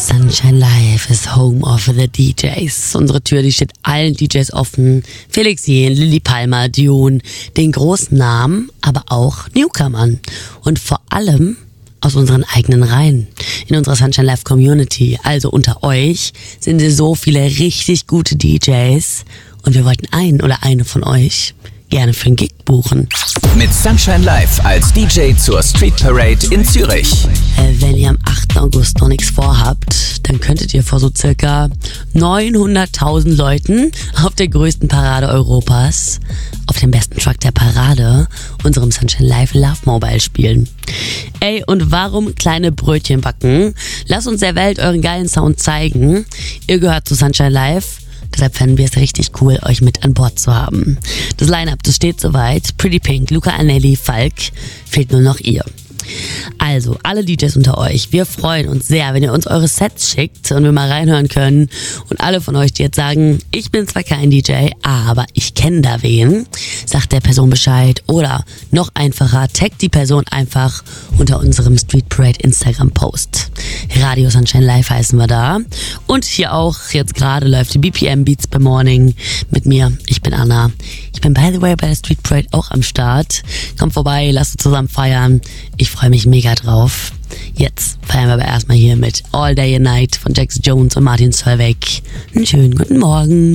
Sunshine Live is home of the DJs. Unsere Tür, die steht allen DJs offen. Felix Jähn, Lilly Palmer, Dune, den großen Namen, aber auch Newcomern. Und vor allem aus unseren eigenen Reihen. In unserer Sunshine Live Community, also unter euch, sind so viele richtig gute DJs. Und wir wollten einen oder eine von euch gerne für einen Gig buchen. Mit Sunshine Live als DJ zur Street Parade in Zürich. Wenn ihr am 8. August noch nichts vorhabt, dann könntet ihr vor so circa 900.000 Leuten auf der größten Parade Europas, auf dem besten Truck der Parade, unserem Sunshine Live Love Mobile spielen. Ey, und warum kleine Brötchen backen? Lasst uns der Welt euren geilen Sound zeigen. Ihr gehört zu Sunshine Live. Deshalb fänden wir es richtig cool, euch mit an Bord zu haben. Das Line-Up, das steht soweit. Pretty Pink, Luca Anelli, Falk. Fehlt nur noch ihr. Also, alle DJs unter euch, wir freuen uns sehr, wenn ihr uns eure Sets schickt und wir mal reinhören können. Und alle von euch, die jetzt sagen, ich bin zwar kein DJ, aber ich kenne da wen, sagt der Person Bescheid. Oder noch einfacher, taggt die Person einfach unter unserem Street Parade Instagram Post. Radio Sunshine Live heißen wir da. Und hier auch, jetzt gerade läuft die BPM Beats by Morning mit mir. Ich bin Anna. Ich bin by the way bei der Street Parade auch am Start. Kommt vorbei, lasst uns zusammen feiern. Ich freue mich mega drauf. Jetzt feiern wir aber erstmal hier mit All Day and Night von Jax Jones und Martin Solveig. Einen schönen guten Morgen.